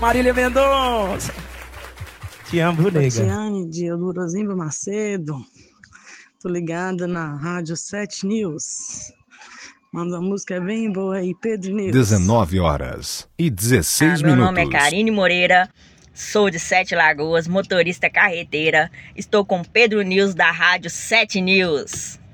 Marília Mendonça. Te amo, nega. Tatiane de Eudorosimba Macedo. Tô ligada na Rádio 7 News. Manda uma música bem boa aí, Pedro News. 19h16. Meu nome é Karine Moreira, sou de Sete Lagoas, motorista carreteira. Estou com Pedro News da Rádio 7 News.